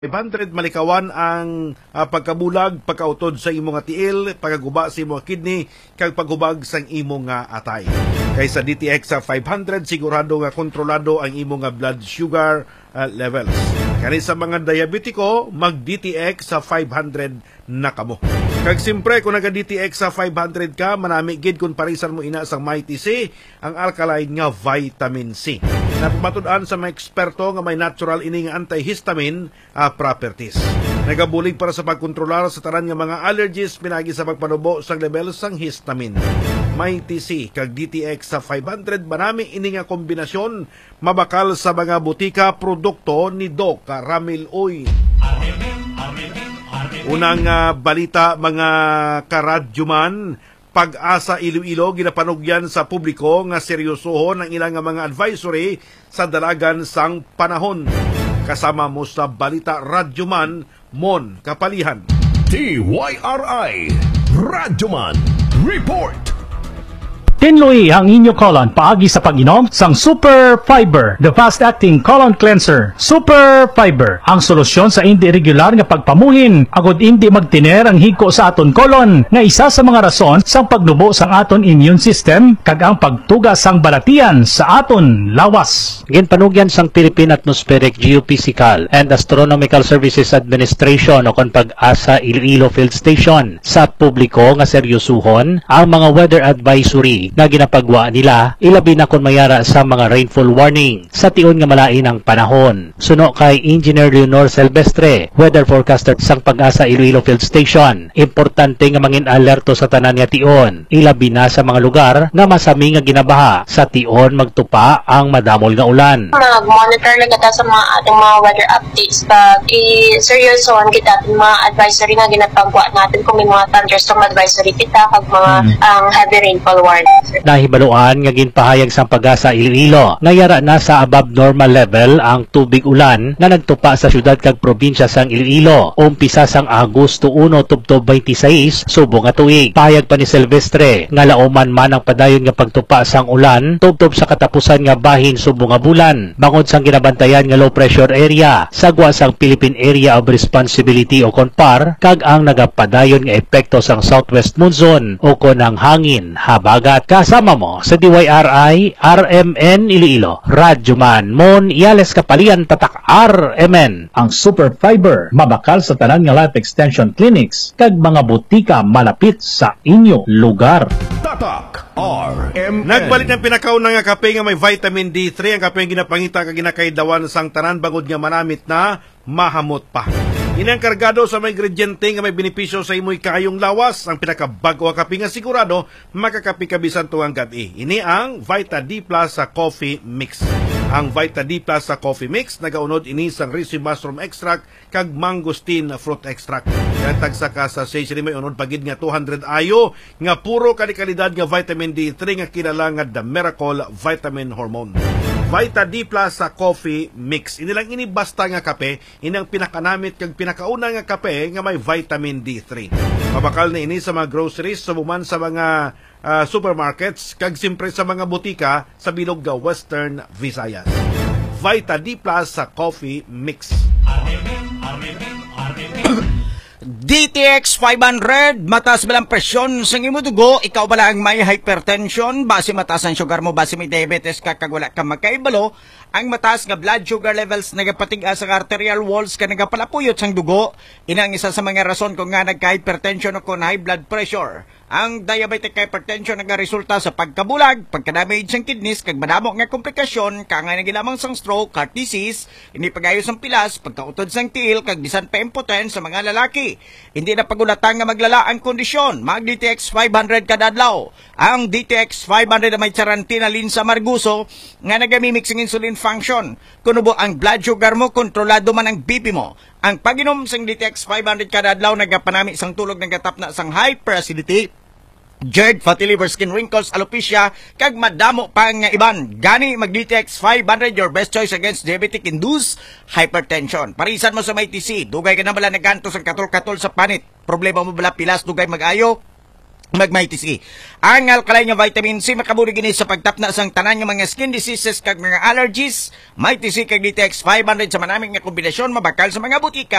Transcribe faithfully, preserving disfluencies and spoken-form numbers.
five hundred malikawan ang uh, pagkabulag, pagkautod sa imong nga tiil, pagaguba sa imong kidney, kag paghubag sa imong nga atay. Kaysa D T X sa five hundred sigurado nga kontrolado ang imong nga blood sugar uh, levels. Kani sa mga diabetiko, mag D T X sa five hundred na kamo. Kag simpre kung naga D T X sa five hundred ka, manami gid kung parisan mo ina sa Mighty C, ang alkaline nga vitamin C. Napamatud-an sa mga eksperto nga may natural ini nga antihistamine uh, properties. Nagabulig para sa pagkontrolar sa tanan nga mga allergies pinagi sa pagpanubo sa level sang histamine. Mighty C kag D T X sa five hundred manami ini nga kombinasyon mabakal sa mga butika produkto ni Doc Ramil Uy. Unang uh, balita mga karadyoman, Pag-asa Iloilo ginapanugyan sa publiko nga seryosohon ang ilang mga advisory sa dalagan sang panahon. Kasama mo sa balita Radyoman Mon Kapalihan. D Y R I Radyoman Report. Tinloy ang inyo colon paagi sa pag-inom sang Super Fiber, the fast-acting colon cleanser. Super Fiber, ang solusyon sa hindi regular nga pagpamuhin, agod hindi magtiner ang higko sa aton colon, nga isa sa mga rason sang pagnubo sang aton immune system, kag ang pagtuga sang balatian sa aton lawas. Ginpanugyan sang Philippine Atmospheric Geophysical and Astronomical Services Administration o kon Pag-asa Iloilo Field Station sa publiko nga seryosuhon ang mga weather advisory nga ginapagwa nila, ilabi na kon mayara sa mga rainfall warning sa tion nga malain ang panahon. Suno kay Engineer Leonor Silvestre, weather forecaster sang Pag-asa Iloilo Field Station, importante nga mangin alerto sa tanan nga tion, ilabi na sa mga lugar nga masami nga ginabaha sa tion magtupa ang madamol nga ulan. Mag-monitor lang kita sa mga ating mga weather updates pag i-seryosohan kita ating mga advisory nga ginapagwa natin kung may mga thunderstorm advisory kita kag mga hmm. ang heavy rainfall warning. Nahibaluan nga ginpahayag sang Pag-asa Iloilo nga yara na sa above normal level ang tubig ulan na nagtupa sa syudad kag probinsya sang Iloilo umpisa sang Agosto one tubtob twenty-six subong nga tuig. Pahayag pa ni Silvestre nga laoman man ang padayon nga pagtupa sang ulan tubtob sa katapusan nga bahin subong nga bulan bangod sang ginabantayan nga low pressure area sagwa sang Philippine Area of Responsibility o kon P A R kag ang nagapadayon nga epekto sang southwest monsoon o kon ang hangin habagat. Kasama mo sa D Y R I R M N Iloilo, Radyoman Mon Iales Kapalian Tatak R M N. Ang Super Fiber, mabakal sa tanan nga life extension clinics kag mga butika malapit sa inyo lugar. Tatak R M N. Nagbalik ng pinakaunang nga kape nga may vitamin D three, ang kape nga ginapangita kag ginakaidawan sang tanan bangod nga manamit na mahamot pa. Inang kargado sa mga ingrediente nga may benepisyo sa imoy kaayong lawas, ang pinakabago nga kape nga sigurado makakapi ka bisan tuwang gabi. Ini ang Vita D Plus sa Coffee Mix. Ang Vita D Plus sa Coffee Mix nagaunod ini sang ricin mushroom extract kag mangosteen fruit extract. Kaya tagsa ka sa sachet may unod pagid nga two hundred ayo nga puro kalikalidad nga vitamin D three nga kilala nga The Miracle Vitamin Hormone. Vita D Plus sa Coffee Mix. Ini lang ini basta nga kape, inang pinakanamit kag pinakauna nga kape nga may vitamin D three. Mabakal na ini sa mga groceries, subuman sa mga uh, supermarkets, kag simpre sa mga butika sa bilog ga Western Visayas. Vita D Plus sa Coffee Mix. D T X five hundred, mataas ba lang presyon sa imo dugo? Ikaw ba lang may hypertension? Base mataas ang sugar mo, base may diabetes ka, kag wala ka magkaibalo? Ang mataas nga blood sugar levels nagapatiga sa arterial walls ka nagapalapuyot sang dugo. Inang isa sa mga rason kung nga nagka-hypertension o kung high blood pressure. Ang diabetic hypertension nagaresulta sa pagkabulag, pagka-damage sang kidneys, kag madamo nga komplikasyon, kangay na gilamang sang stroke, heart disease, hindi pagayos sang pilas, pagkautod sang tiil, kag bisan pa impotent sa mga lalaki. Hindi na pagulatan nga maglala ang kondisyon. Mag D T X five hundred kada adlaw. Ang D T X five hundred na may charantina linsa marguso nga nagamimix ng insulin function. Kunubo ang blood sugar mo, kontrolado man ang B P mo. Ang pag-inom sang D T X five hundred kada adlaw nagapanami sang tulog nagatapna sang hyperacidity, GERD, fatty liver, skin wrinkles, alopecia, kag madamo pa nga iban. Gani mag-D T X five hundred, your best choice against diabetic-induced hypertension. Parisan mo sa Mighty C. Dugay ka na bala nagantos ang katol-katol sa panit. Problema mo bala pilas, dugay mag-ayo. magmay T C. Ang alkaline nga vitamin C makabuli gini sa pagtapna sang tanan nga mga skin diseases kag mga allergies. May T C kag D T X five hundred sa manaming nga kombinasyon mabakal sa mga butika.